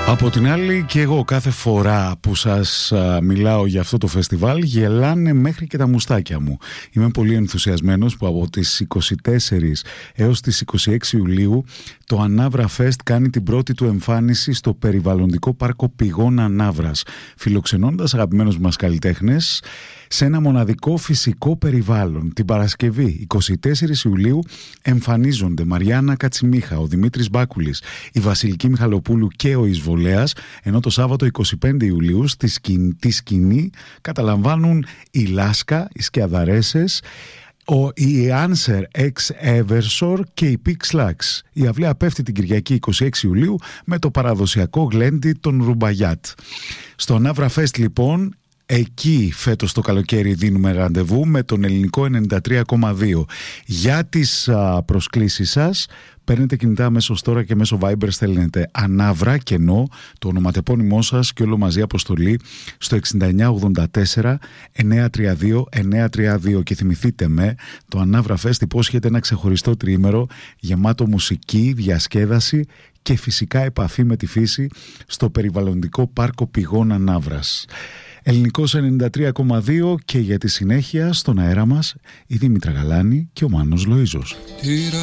Από την άλλη και εγώ κάθε φορά που σας μιλάω για αυτό το φεστιβάλ γελάνε μέχρι και τα μουστάκια μου. Είμαι πολύ ενθουσιασμένος που από τις 24 έως τις 26 Ιουλίου το Ανάβρα Fest κάνει την πρώτη του εμφάνιση στο περιβαλλοντικό πάρκο Πηγών Ανάβρας, φιλοξενώντας αγαπημένους μας καλλιτέχνες σε ένα μοναδικό φυσικό περιβάλλον. Την Παρασκευή 24 Ιουλίου εμφανίζονται Μαριάννα Κατσιμίχα, ο Δημήτρης Μπάκουλης, η Βασιλική Μιχαλοπούλου και ο Ισβολέας, ενώ το Σάββατο 25 Ιουλίου στη σκηνή καταλαμβάνουν η Λάσκα, οι Σκιαδαρέσες, η Answer X Eversor και η Pix Lax. Η αυλαία πέφτει την Κυριακή 26 Ιουλίου με το παραδοσιακό γλέντι των Ρουμπαγιάτ. Στο Ανάβρα Fest λοιπόν, εκεί φέτος το καλοκαίρι δίνουμε ραντεβού με τον ελληνικό 93,2. Για τις προσκλήσεις σας παίρνετε κινητά αμέσως τώρα και μέσω Viber στέλνετε Ανάβρα κενό, το ονοματεπώνυμό σας και όλο μαζί αποστολή στο 6984 932 932 και θυμηθείτε με, το Ανάβρα Fest υπόσχεται ένα ξεχωριστό τριήμερο γεμάτο μουσική, διασκέδαση και φυσικά επαφή με τη φύση στο περιβαλλοντικό πάρκο Πηγών Ανάβρας. Ελληνικός 93,2 και για τη συνέχεια στον αέρα μας η Δήμητρα Γαλάνη και ο Μάνος Λοΐζος.